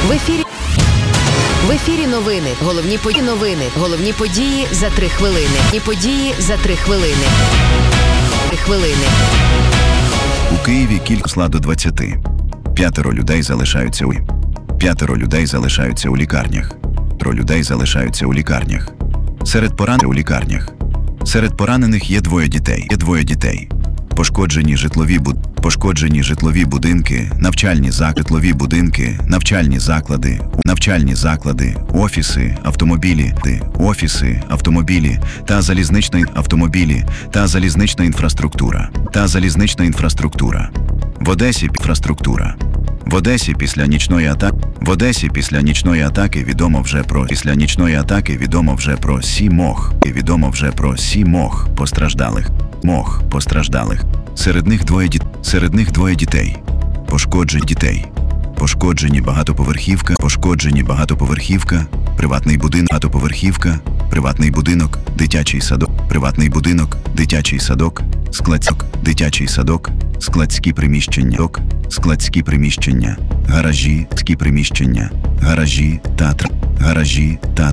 В ефірі новини. Головні події за 3 хвилини. У Києві кілька зросла до 20. 5 людей залишаються у лікарнях. Серед поранених є двоє дітей. Пошкоджені житлові будинки, навчальні заклади, офіси, автомобілі та залізнична інфраструктура. В Одесі після нічної атаки відомо вже про 7 постраждалих. Серед них двоє дітей. Пошкоджені багатоповерхівка, приватний будинок, дитячий садок, складські приміщення, гаражі та